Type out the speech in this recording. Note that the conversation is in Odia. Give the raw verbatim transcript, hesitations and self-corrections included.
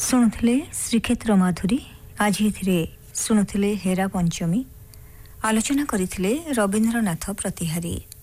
ଶୁଣୁଥିଲେ ଶ୍ରୀକ୍ଷେତ୍ର ମାଧୁରୀ। ଆଜି ଏଥିରେ ଶୁଣୁଥିଲେ ହେରା ପଞ୍ଚମୀ। ଆଲୋଚନା କରିଥିଲେ ରବୀନ୍ଦ୍ରନାଥ ପ୍ରତିହାରୀ।